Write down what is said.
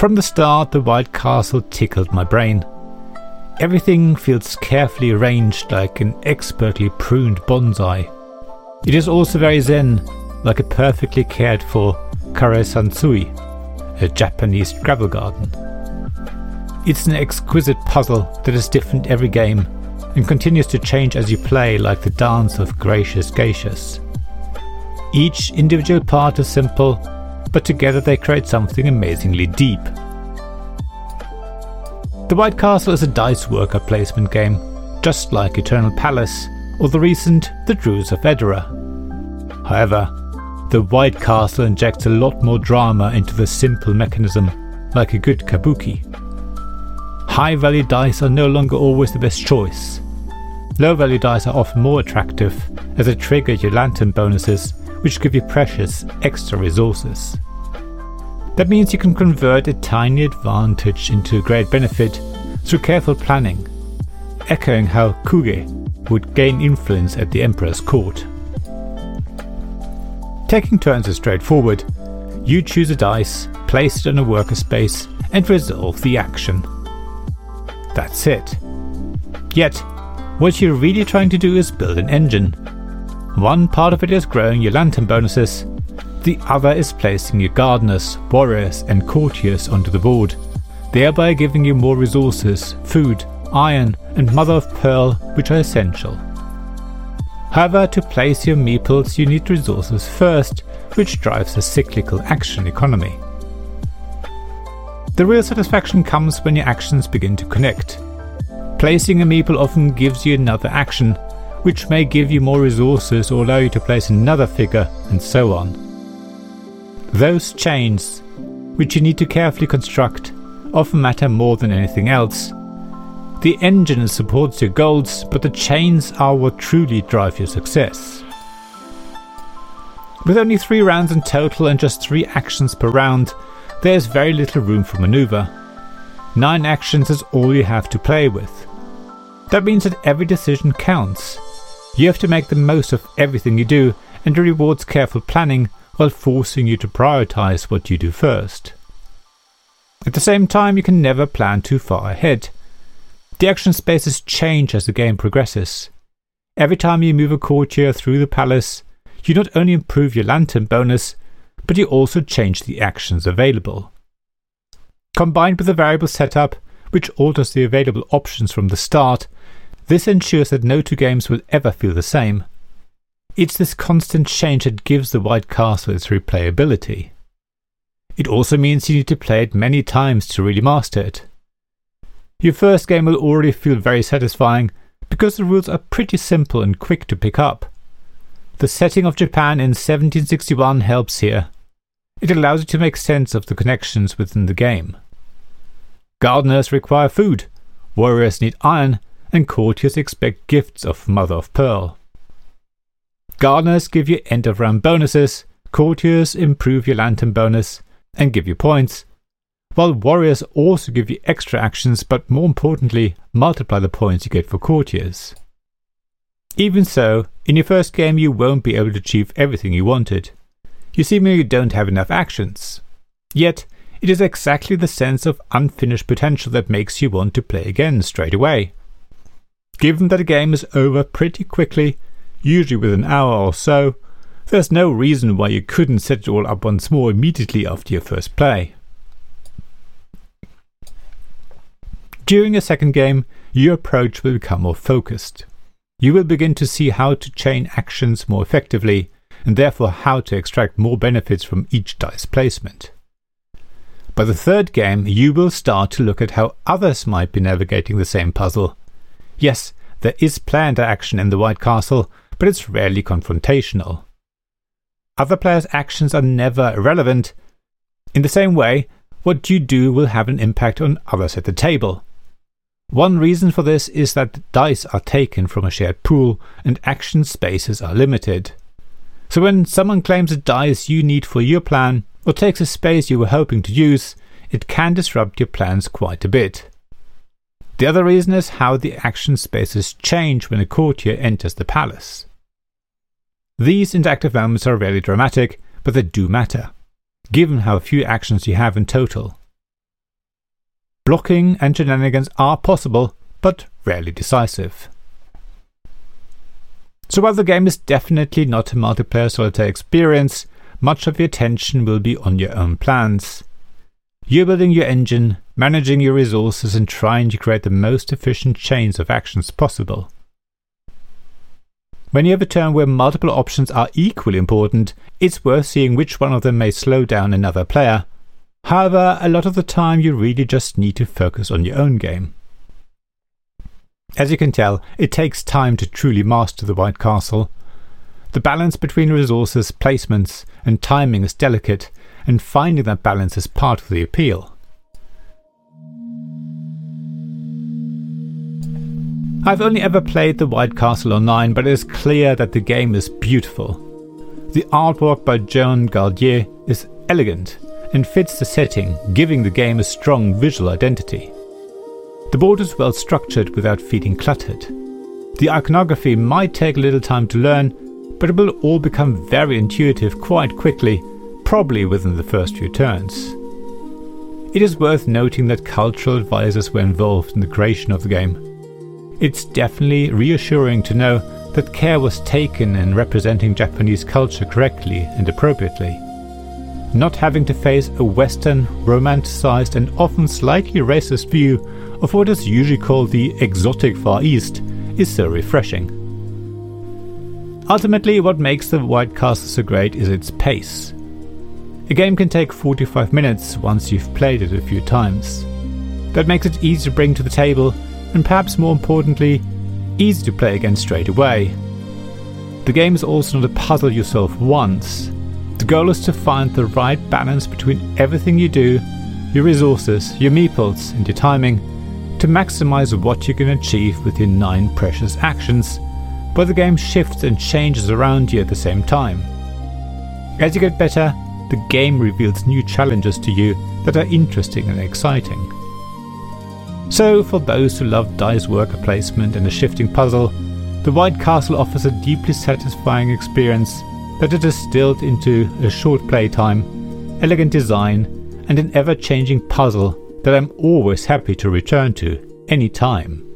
From the start, the White Castle tickled my brain. Everything feels carefully arranged like an expertly pruned bonsai. It is also very zen, like a perfectly cared for Kare-sansui, a Japanese travel garden. It's an exquisite puzzle that is different every game and continues to change as you play, like the dance of gracious geishas. Each individual part is simple, but together they create something amazingly deep. The White Castle is a dice worker placement game, just like Eternal Palace or the recent The Druids of Edera. However, the White Castle injects a lot more drama into the simple mechanism, like a good kabuki. High-value dice are no longer always the best choice. Low-value dice are often more attractive, as they trigger your lantern bonuses, which give you precious extra resources. That means you can convert a tiny advantage into a great benefit through careful planning, echoing how Kuge would gain influence at the Emperor's court. Taking turns is straightforward. You choose a dice, place it on a worker space, and resolve the action. That's it. Yet, what you're really trying to do is build an engine. One part of it is growing your lantern bonuses, the other is placing your gardeners, warriors and courtiers onto the board, thereby giving you more resources, food, iron and mother of pearl, which are essential. However, to place your meeples you need resources first, which drives a cyclical action economy. The real satisfaction comes when your actions begin to connect. Placing a meeple often gives you another action, which may give you more resources or allow you to place another figure, and so on. Those chains, which you need to carefully construct, often matter more than anything else. The engine supports your goals, but the chains are what truly drive your success. With only 3 rounds in total and just 3 actions per round, there is very little room for maneuver. 9 actions is all you have to play with. That means that every decision counts. You have to make the most of everything you do, and it rewards careful planning while forcing you to prioritize what you do first. At the same time, you can never plan too far ahead. The action spaces change as the game progresses. Every time you move a courtier through the palace, you not only improve your lantern bonus, but you also change the actions available. Combined with a variable setup, which alters the available options from the start, this ensures that no 2 games will ever feel the same. It's this constant change that gives the White Castle its replayability. It also means you need to play it many times to really master it. Your first game will already feel very satisfying because the rules are pretty simple and quick to pick up. The setting of Japan in 1761 helps here. It allows you to make sense of the connections within the game. Gardeners require food, warriors need iron, and courtiers expect gifts of mother of pearl. Gardeners give you end of round bonuses, courtiers improve your lantern bonus and give you points, while warriors also give you extra actions, but more importantly multiply the points you get for courtiers. Even so, in your first game you won't be able to achieve everything you wanted. You seemingly don't have enough actions. Yet, it is exactly the sense of unfinished potential that makes you want to play again straight away. Given that a game is over pretty quickly, usually within an hour or so, there's no reason why you couldn't set it all up once more immediately after your first play. During a second game, your approach will become more focused. You will begin to see how to chain actions more effectively, and therefore how to extract more benefits from each dice placement. By the third game, you will start to look at how others might be navigating the same puzzle. Yes, there is player interaction in the White Castle, but it's rarely confrontational. Other players' actions are never irrelevant. In the same way, what you do will have an impact on others at the table. One reason for this is that dice are taken from a shared pool and action spaces are limited. So when someone claims a dice you need for your plan, or takes a space you were hoping to use, it can disrupt your plans quite a bit. The other reason is how the action spaces change when a courtier enters the palace. These interactive moments are rarely dramatic, but they do matter, given how few actions you have in total. Blocking and shenanigans are possible, but rarely decisive. So while the game is definitely not a multiplayer solitaire experience, much of your attention will be on your own plans. You're building your engine, managing your resources and trying to create the most efficient chains of actions possible. When you have a turn where multiple options are equally important, it's worth seeing which one of them may slow down another player. However, a lot of the time you really just need to focus on your own game. As you can tell, it takes time to truly master the White Castle. The balance between resources, placements, and timing is delicate, and finding that balance is part of the appeal. I've only ever played the White Castle online, but it is clear that the game is beautiful. The artwork by Joan Galdier is elegant and fits the setting, giving the game a strong visual identity. The board is well structured without feeling cluttered. The iconography might take a little time to learn, but it will all become very intuitive quite quickly, probably within the first few turns. It is worth noting that cultural advisors were involved in the creation of the game. It's definitely reassuring to know that care was taken in representing Japanese culture correctly and appropriately. Not having to face a Western, romanticized and often slightly racist view of what is usually called the exotic Far East is so refreshing. Ultimately, what makes the White Castle so great is its pace. A game can take 45 minutes once you've played it a few times. That makes it easy to bring to the table, and perhaps more importantly, easy to play again straight away. The game is also not a puzzle you solve once. The goal is to find the right balance between everything you do, your resources, your meeples, and your timing, to maximize what you can achieve with your 9 precious actions, but the game shifts and changes around you at the same time. As you get better, the game reveals new challenges to you that are interesting and exciting. So, for those who love dice worker placement and a shifting puzzle, the White Castle offers a deeply satisfying experience that is distilled into a short playtime, elegant design, and an ever-changing puzzle that I'm always happy to return to anytime.